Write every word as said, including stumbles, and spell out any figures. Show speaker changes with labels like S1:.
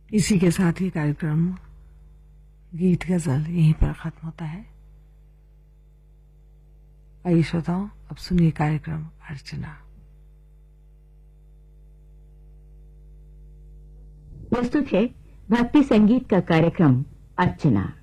S1: इसी के साथ ही कार्यक्रम गीत गजल यहीं पर खत्म होता है। आइए श्रोताओं, अब सुनिए कार्यक्रम अर्चना।
S2: प्रस्तुत है भक्ति संगीत का कार्यक्रम अर्चना।